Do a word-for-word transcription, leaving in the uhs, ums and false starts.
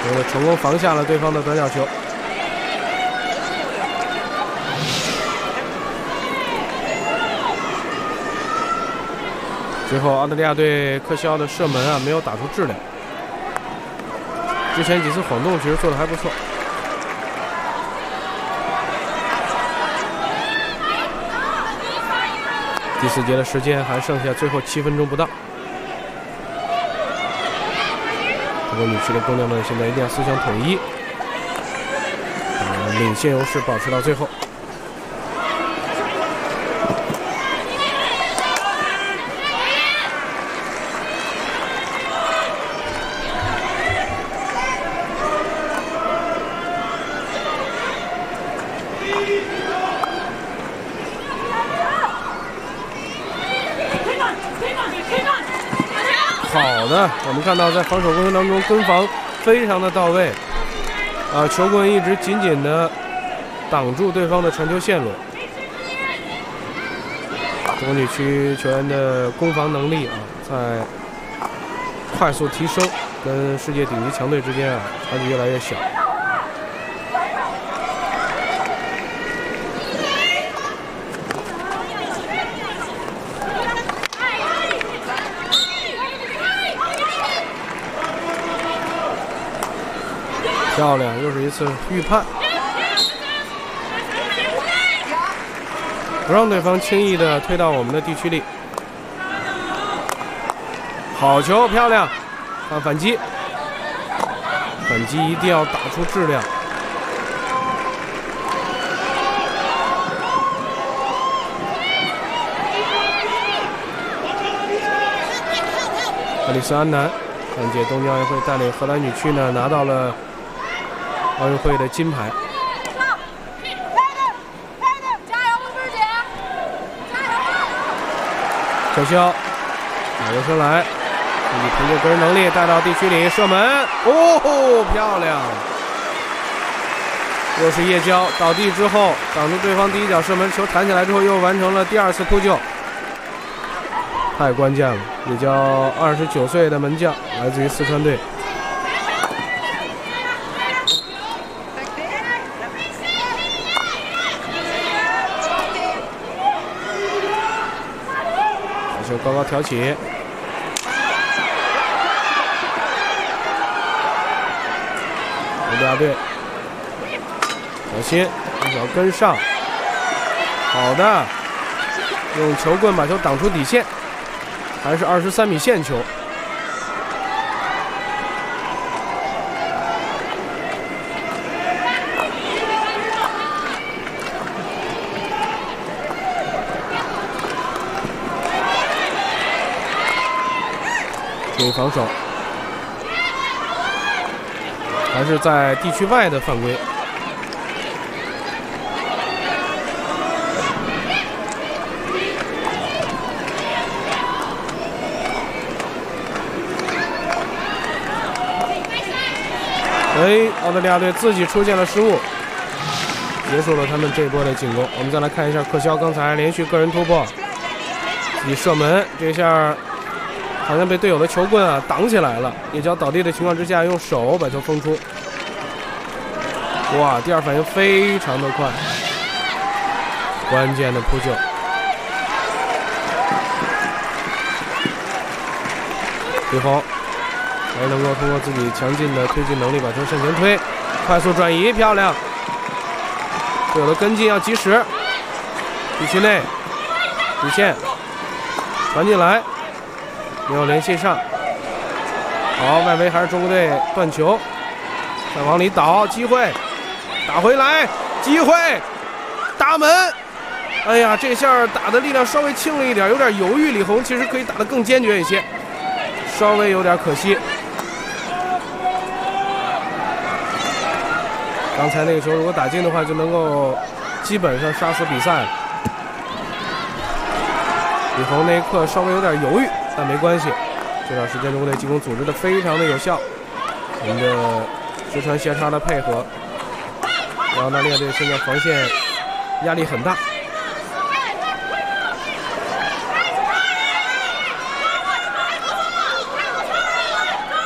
为了成功防下了对方的短角球。最后，澳大利亚队克西奥的射门啊没有打出质量。之前几次晃动其实做的还不错。第四节的时间还剩下最后七分钟不到。不过女区的姑娘们现在一定要思想统一，呃，领先优势保持到最后。好的，我们看到在防守过程当中跟防非常的到位，啊，球棍一直紧紧的挡住对方的传球线路。中国女区球员的攻防能力啊，在快速提升，跟世界顶级强队之间啊差距越来越小。漂亮，又是一次预判，不让对方轻易的推到我们的地区里。好球，漂亮，看反击，反击一定要打出质量。克里斯安南上届东京奥运会带领荷兰女区呢拿到了奥运会的金牌。小肖打游出来，自己凭借个人能力带到地区里射门，哦，漂亮！又是叶娇倒地之后挡住对方第一脚射门，球弹起来之后又完成了第二次扑救，太关键了！叶娇二十九岁的门将，来自于四川队。球高高挑起，澳大利亚队小心，一脚跟上，好的，用球棍把球挡出底线，还是二十三米线球。注意防守，还是在地区外的犯规。哎，澳大利亚队自己出现了失误，结束了他们这波的进攻。我们再来看一下克肖刚才连续个人突破，自己射门，这下好像被队友的球棍啊挡起来了，叶娇倒地的情况之下，用手把球封出。哇，第二反应非常的快，关键的扑救。李红还能够通过自己强劲的推进能力把球向前推，快速转移，漂亮。队友的跟进要及时，地区内底线传进来。没有联系上，好，外围还是中国队断球，再往里倒，机会打回来，机会打门，哎呀，这下打的力量稍微轻了一点，有点犹豫。李红其实可以打得更坚决一些，稍微有点可惜。刚才那个球如果打进的话，就能够基本上杀死比赛了。李红那一刻稍微有点犹豫，但没关系，这段时间中国队进攻组织的非常的有效，我们的直传斜插的配合，澳大利亚队现在防线压力很大。